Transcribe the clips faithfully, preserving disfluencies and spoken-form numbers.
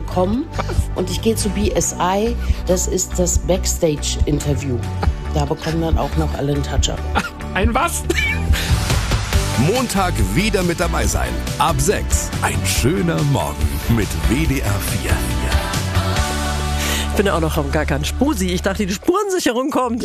kommen und ich gehe zu B S I, das ist das Backstage-Interview. Da bekommen dann auch noch alle einen Touch-Up. Ein was? Montag wieder mit dabei sein. Ab sechs. Ein schöner Morgen mit W D R vier. Ich bin ja auch noch auf gar kein Spusi. Ich dachte, die Spurensicherung kommt.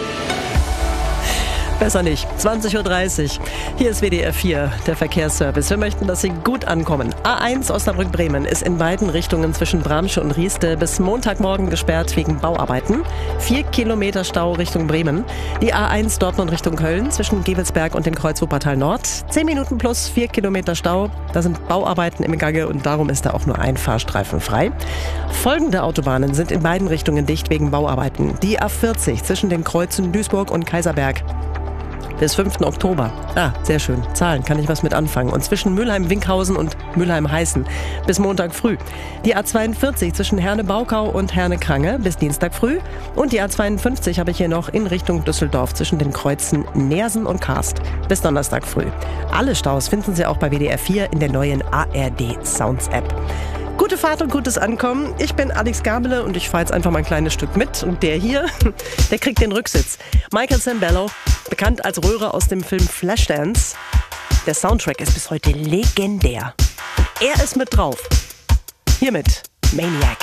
Besser nicht. zwanzig Uhr dreißig. Hier ist W D R vier, der Verkehrsservice. Wir möchten, dass Sie gut ankommen. A eins Osnabrück-Bremen ist in beiden Richtungen zwischen Bramsche und Rieste bis Montagmorgen gesperrt wegen Bauarbeiten. Vier Kilometer Stau Richtung Bremen. Die A eins Dortmund Richtung Köln zwischen Gevelsberg und dem Kreuz Wuppertal Nord. Zehn Minuten plus vier Kilometer Stau. Da sind Bauarbeiten im Gange und darum ist da auch nur ein Fahrstreifen frei. Folgende Autobahnen sind in beiden Richtungen dicht wegen Bauarbeiten. Die A vierzig zwischen den Kreuzen Duisburg und Kaiserberg. Bis fünften Oktober. Ah, sehr schön. Zahlen, kann ich was mit anfangen. Und zwischen Mülheim-Winkhausen und Mülheim-Heißen bis Montag früh. Die A zweiundvierzig zwischen Herne-Baukau und Herne-Krange bis Dienstag früh. Und die A zweiundfünfzig habe ich hier noch in Richtung Düsseldorf zwischen den Kreuzen Neersen und Karst bis Donnerstag früh. Alle Staus finden Sie auch bei W D R vier in der neuen A R D Sounds App. Gute Fahrt und gutes Ankommen. Ich bin Alex Gabele und ich fahre jetzt einfach mal ein kleines Stück mit. Und der hier, der kriegt den Rücksitz. Michael Sembello, bekannt als Röhre aus dem Film Flashdance. Der Soundtrack ist bis heute legendär. Und er ist mit drauf. Hiermit Maniac.